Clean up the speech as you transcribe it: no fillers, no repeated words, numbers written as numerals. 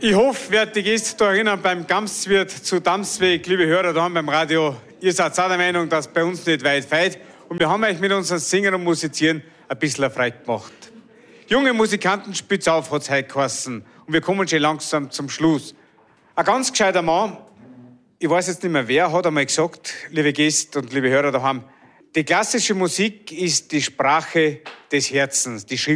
Ich hoffe, wer die Gäste da erinnern beim Gamswirt zu Damsweg, liebe Hörer da beim Radio, ihr seid auch der Meinung, dass bei uns nicht weit feit. Und wir haben euch mit unserem Singen und Musizieren ein bisschen Freude gemacht. Junge Musikanten, spitz auf, hat's heute geheißen. Und wir kommen schon langsam zum Schluss. Ein ganz gescheiter Mann, ich weiß jetzt nicht mehr wer, hat einmal gesagt, liebe Gäste und liebe Hörer daheim, die klassische Musik ist die Sprache des Herzens, die Schrift.